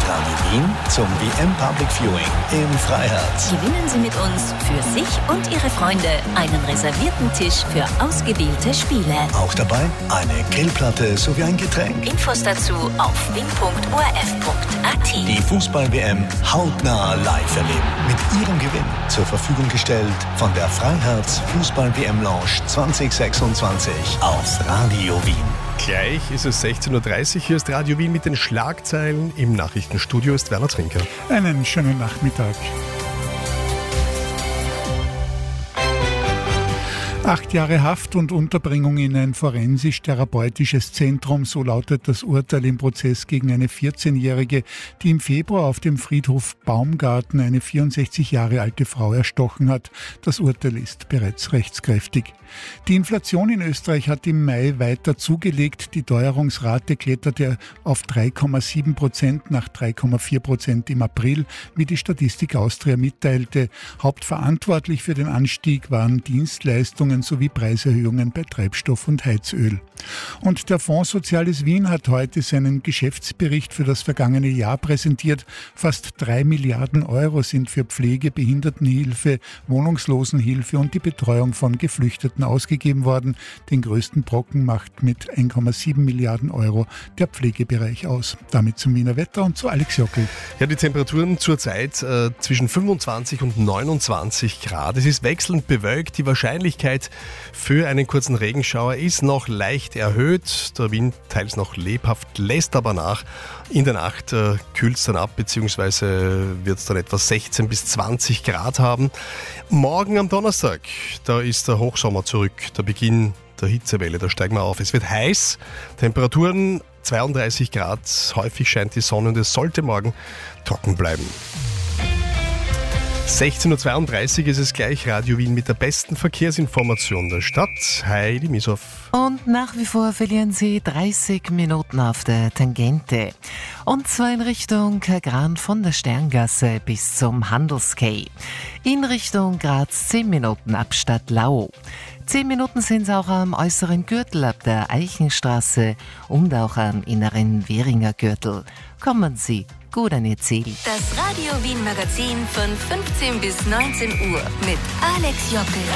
Radio Wien zum WM Public Viewing im Freiherz. Gewinnen Sie mit uns für sich und Ihre Freunde einen reservierten Tisch für ausgewählte Spiele. Auch dabei eine Grillplatte sowie ein Getränk. Infos dazu auf wien.orf.at. Die Fußball-WM hautnah live erleben. Mit Ihrem Gewinn zur Verfügung gestellt von der Freiherz Fußball-WM Lounge 2026 auf Radio Wien. Gleich ist es 16.30 Uhr. Hier ist Radio Wien mit den Schlagzeilen. Im Nachrichtenstudio ist Werner Trinker. Einen schönen Nachmittag. 8 Jahre Haft und Unterbringung in ein forensisch-therapeutisches Zentrum, so lautet das Urteil im Prozess gegen eine 14-Jährige, die im Februar auf dem Friedhof Baumgarten eine 64 Jahre alte Frau erstochen hat. Das Urteil ist bereits rechtskräftig. Die Inflation in Österreich hat im Mai weiter zugelegt. Die Teuerungsrate kletterte auf 3,7% nach 3,4% im April, wie die Statistik Austria mitteilte. Hauptverantwortlich für den Anstieg waren Dienstleistungen sowie Preiserhöhungen bei Treibstoff und Heizöl. Und der Fonds Soziales Wien hat heute seinen Geschäftsbericht für das vergangene Jahr präsentiert. Fast 3 Milliarden Euro sind für Pflege, Behindertenhilfe, Wohnungslosenhilfe und die Betreuung von Geflüchteten ausgegeben worden. Den größten Brocken macht mit 1,7 Milliarden Euro der Pflegebereich aus. Damit zum Wiener Wetter und zu Alex Jockel. Ja, die Temperaturen zurzeit zwischen 25 und 29 Grad. Es ist wechselnd bewölkt. Die Wahrscheinlichkeit für einen kurzen Regenschauer ist noch leicht erhöht. Der Wind teils noch lebhaft, lässt aber nach. In der Nacht kühlt es dann ab, beziehungsweise wird es dann etwa 16 bis 20 Grad haben. Morgen am Donnerstag, da ist der Hochsommer zurück, der Beginn der Hitzewelle, da steigen wir auf. Es wird heiß, Temperaturen 32 Grad, häufig scheint die Sonne und es sollte morgen trocken bleiben. 16.32 Uhr ist es gleich, Radio Wien mit der besten Verkehrsinformation der Stadt. Heidi Mieshoff. Und nach wie vor verlieren Sie 30 Minuten auf der Tangente. Und zwar in Richtung Gran von der Sterngasse bis zum Handelskay. In Richtung Graz 10 Minuten ab Stadtlau. 10 Minuten sind es auch am äußeren Gürtel ab der Eichenstraße und auch am inneren Währinger Gürtel. Kommen Sie gut an Ihr Ziel. Das Radio Wien Magazin von 15 bis 19 Uhr mit Alex Jockel.